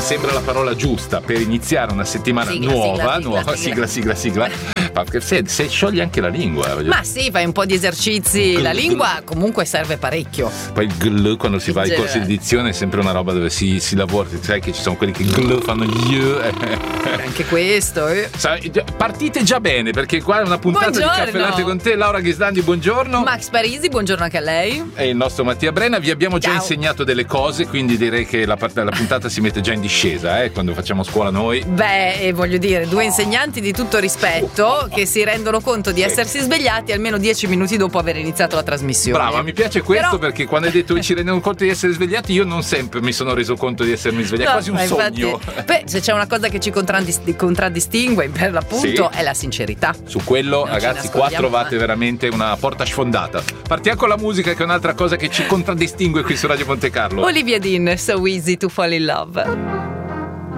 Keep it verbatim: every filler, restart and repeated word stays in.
sembra la parola giusta per iniziare una settimana Sigla, nuova, sigla, nuova, sigla, sigla, sigla, sigla. Perché se, se sciogli anche la lingua. Ma sì, fai un po' di esercizi, Gl- la gl- lingua comunque serve parecchio. Poi il gl quando si In va ai corsi generale. di dizione è sempre una roba dove si, si lavora, sai che ci sono quelli che gl fanno gli Anche questo. eh. Sai, partite già bene perché qua è una puntata Buongiorno. di Caffè Latte con te. Laura Ghislandi, buongiorno. Max Parisi, buongiorno anche a lei. E il nostro Mattia Brenna. Vi abbiamo già Ciao. insegnato delle cose, quindi direi che la, part- la puntata si mette già in discesa eh, quando facciamo scuola noi. Beh, e voglio dire, due insegnanti di tutto rispetto che si rendono conto di Sì. essersi svegliati almeno dieci minuti dopo aver iniziato la trasmissione. Brava, mi piace questo Però- perché quando hai detto ci rendiamo conto di essere svegliati, io non sempre mi sono reso conto di essermi svegliato, è No, quasi un ma infatti, sogno. beh, se c'è una cosa che ci contraddis- contraddistingue per l'appunto Sì. è la sincerità. Su quello, Non ce ne ragazzi, qua nascondiamo trovate mai. veramente una porta sfondata. Partiamo con la musica, che è un'altra cosa che ci contraddistingue qui su Radio Monte Carlo. Olivia Dean, So Easy to Fall in Love.